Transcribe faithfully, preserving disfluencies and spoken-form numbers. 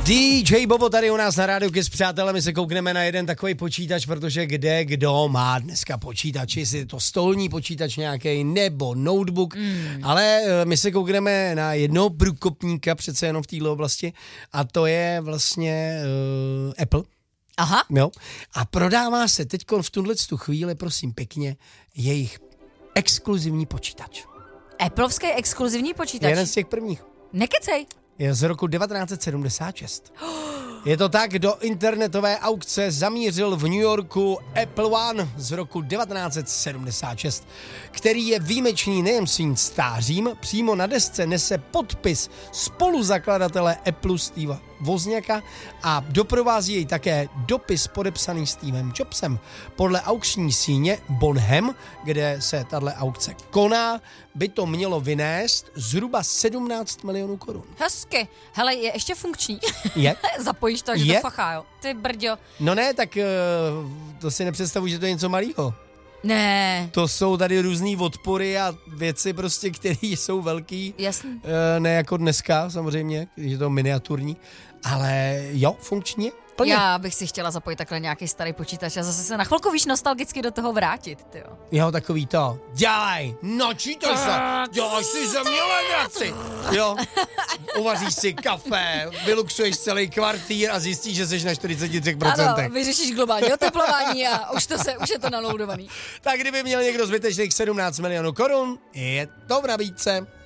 dý džej Bobo tady u nás na Rádiu Kiss, přátelé, my se koukneme na jeden takový počítač, protože kde kdo má dneska počítač, jestli je to stolní počítač nějaký nebo notebook, mm. ale my se koukneme na jednoho průkopníka přece jenom v této oblasti a to je vlastně uh, Apple. Aha. Jo. A prodává se teď v tuhle chvíli, prosím pěkně, jejich exkluzivní počítač. Appleovský exkluzivní počítač? Jeden z těch prvních. Nekecej. Je z roku devatenáct set sedmdesát šest. Je to tak, do internetové aukce zamířil v New Yorku Apple One z roku devatenáct set sedmdesát šest, který je výjimečný nejen svým stářím, přímo na desce nese podpis spoluzakladatele Apple Steva Wozniaka a doprovází jej také dopis podepsaný Stevem Jobsem. Podle aukční síně Bonham, kde se tato aukce koná, by to mělo vynést zhruba sedmnáct milionů korun. Hezky. Hele, je ještě funkční. Je. Zapojíš to, že je. to fachá, jo. Ty brďo. No ne, tak to si nepředstavuji, že to je něco malýho. Ne. To jsou tady různý odpory a věci prostě, které jsou velký. Jasný. Ne jako dneska samozřejmě, když je to miniaturní, ale jo, funkčně. Plně. Já bych si chtěla zapojit takhle nějaký starý počítač a zase se na chvilku víš nostalgicky do toho vrátit, tyjo. Jo, takový to. Dělej, načítaj se, dělaj si ze mě legraci. Jo, uvaříš si kafe, vyluxuješ celý kvartír a zjistíš, že jsi na čtyřicet tři procent. Ano, vyřešíš globální oteplování a už, to se, už je to naloudovaný. Tak kdyby měl někdo zbytečných sedmnáct milionů korun, je to v nabídce.